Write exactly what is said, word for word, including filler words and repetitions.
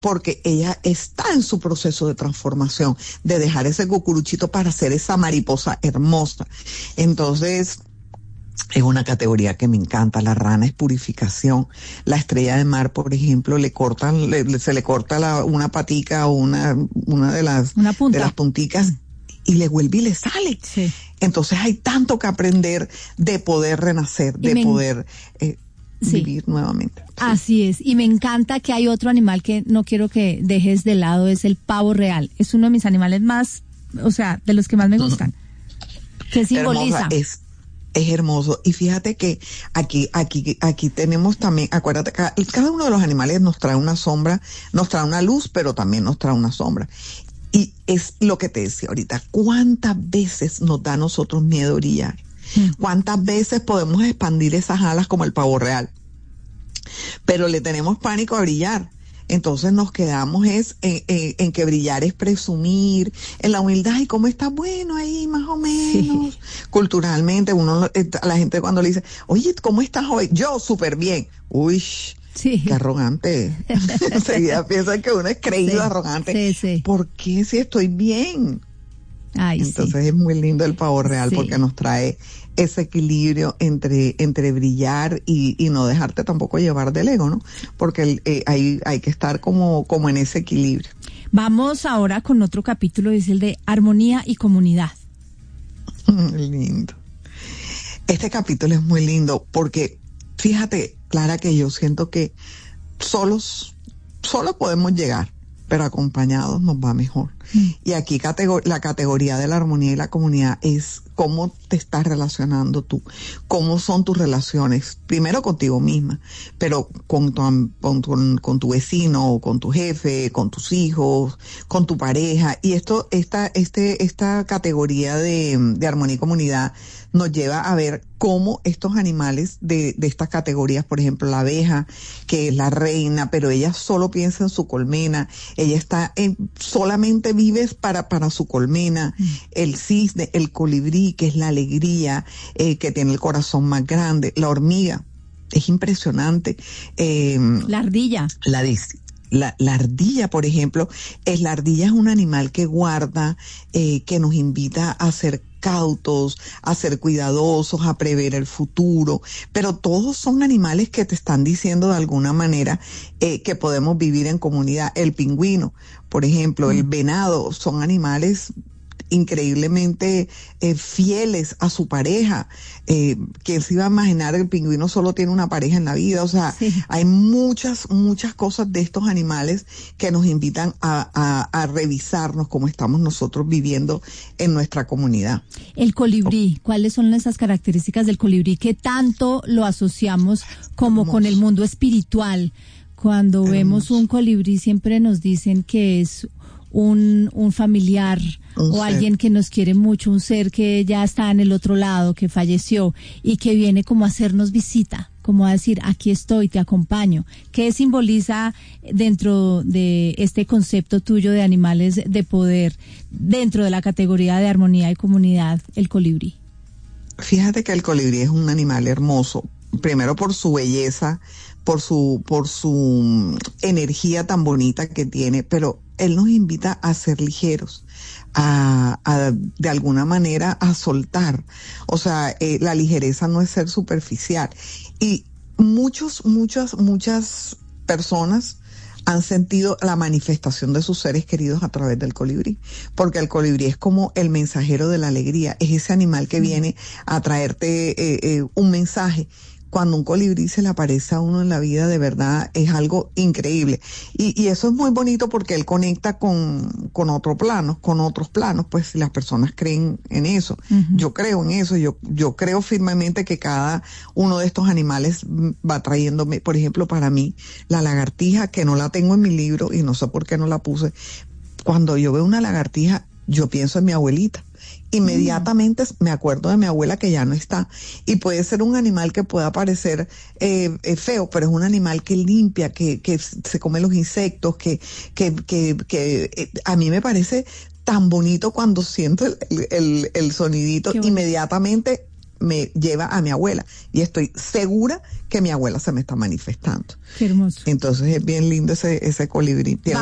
porque ella está en su proceso de transformación, de dejar ese cucuruchito para ser esa mariposa hermosa. Entonces, es una categoría que me encanta. La rana es purificación. La estrella de mar, por ejemplo, le cortan, le, se le corta la, una patica o una, una de las, una punta. de las punticas y le vuelve y le sale. Sí. Entonces hay tanto que aprender de poder renacer, de me... poder eh, sí. vivir nuevamente. Sí. Así es. Y me encanta que hay otro animal que no quiero que dejes de lado, es el pavo real. Es uno de mis animales más, o sea, de los que más me gustan. ¿Qué simboliza? Hermosa, es Es hermoso. Y fíjate que aquí, aquí, aquí tenemos también, acuérdate, cada, cada uno de los animales nos trae una sombra, nos trae una luz, pero también nos trae una sombra. Y es lo que te decía ahorita, ¿cuántas veces nos da a nosotros miedo brillar? ¿Cuántas veces podemos expandir esas alas como el pavo real? Pero le tenemos pánico a brillar. Entonces nos quedamos es en, en, en que brillar es presumir, en la humildad, y cómo está bueno ahí, más o menos. Sí. Culturalmente, uno, a la gente cuando le dice, oye, ¿cómo estás hoy? Yo, súper bien. Uy, sí. Qué arrogante. Enseguida piensan que uno es creído, sí. arrogante. Sí, sí. ¿Por qué si estoy bien? Ay, Entonces sí. es muy lindo el pavo real, sí. porque nos trae ese equilibrio entre entre brillar y, y no dejarte tampoco llevar del ego, ¿no? Porque eh, hay hay que estar como como en ese equilibrio. Vamos ahora con otro capítulo, es el de armonía y comunidad. Lindo. Este capítulo es muy lindo porque fíjate, Clara, que yo siento que solos solos podemos llegar, pero acompañados nos va mejor. Mm. Y aquí categor- la categoría de la armonía y la comunidad es cómo te estás relacionando tú, cómo son tus relaciones, primero contigo misma, pero con tu, con tu, con tu vecino, con tu jefe, con tus hijos, con tu pareja. Y esto, esta, este, esta categoría de, de armonía y comunidad nos lleva a ver cómo estos animales de, de estas categorías, por ejemplo, la abeja, que es la reina, pero ella solo piensa en su colmena, ella está en, solamente vives para, para su colmena, mm. el cisne, el colibrí, que es la alegría, eh, que tiene el corazón más grande, la hormiga, es impresionante. Eh, la ardilla. La La, la ardilla, por ejemplo, es la ardilla es un animal que guarda, eh, que nos invita a ser cautos, a ser cuidadosos, a prever el futuro, pero todos son animales que te están diciendo de alguna manera eh, que podemos vivir en comunidad. El pingüino, por ejemplo, mm. el venado, son animales increíblemente eh, fieles a su pareja. Eh, ¿Quién se iba a imaginar el pingüino solo tiene una pareja en la vida? O sea, sí. hay muchas, muchas cosas de estos animales que nos invitan a, a, a revisarnos cómo estamos nosotros viviendo en nuestra comunidad. El colibrí, ¿cuáles son esas características del colibrí que tanto lo asociamos como Hermoso. Con el mundo espiritual? Cuando Hermoso. Vemos un colibrí siempre nos dicen que es un, un familiar un o ser. Alguien que nos quiere mucho, un ser que ya está en el otro lado, que falleció y que viene como a hacernos visita, como a decir, aquí estoy, te acompaño. ¿Qué simboliza dentro de este concepto tuyo de animales de poder, dentro de la categoría de armonía y comunidad, el colibrí? Fíjate que el colibrí es un animal hermoso, primero por su belleza, por su, por su energía tan bonita que tiene, pero él nos invita a ser ligeros, a, a de alguna manera a soltar. O sea, eh, la ligereza no es ser superficial. Y muchos, muchas, muchas personas han sentido la manifestación de sus seres queridos a través del colibrí, porque el colibrí es como el mensajero de la alegría, es ese animal que viene a traerte eh, eh, un mensaje. Cuando un colibrí se le aparece a uno en la vida, de verdad es algo increíble. Y, y eso es muy bonito porque él conecta con, con otro plano, con otros planos, pues si las personas creen en eso. Uh-huh. Yo creo en eso, yo, yo creo firmemente que cada uno de estos animales va trayéndome, por ejemplo, para mí, la lagartija, que no la tengo en mi libro y no sé por qué no la puse. Cuando yo veo una lagartija, yo pienso en mi abuelita. Inmediatamente me acuerdo de mi abuela que ya no está. Y puede ser un animal que pueda parecer eh, eh, feo, pero es un animal que limpia, que, que se come los insectos, que, que, que, que eh, a mí me parece tan bonito cuando siento el, el, el sonidito, inmediatamente me lleva a mi abuela y estoy segura que mi abuela se me está manifestando. Qué hermoso. Entonces es bien lindo ese, ese colibrí.